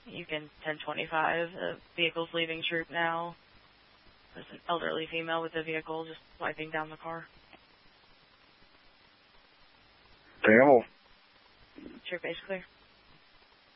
You can 1025. The vehicle's leaving Troop now. There's an elderly female with the vehicle just wiping down the car. Troop base clear.